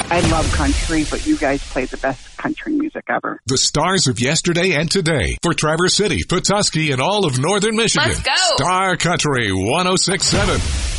I love country, but you guys play the best country music ever. The stars of yesterday and today for Traverse City, Petoskey, and all of northern Michigan. Let's go. Star Country 106.7.